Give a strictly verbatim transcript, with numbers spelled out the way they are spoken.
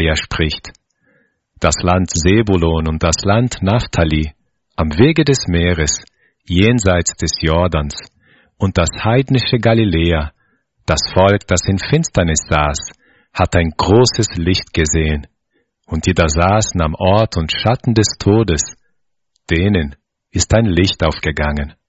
Jesaja spricht. Das Land Sebulon und das Land Naphtali, am Wege des Meeres, jenseits des Jordans, und das heidnische Galiläa, das Volk, das in Finsternis saß, hat ein großes Licht gesehen. Und die da saßen am Ort und Schatten des Todes, denen ist ein Licht aufgegangen.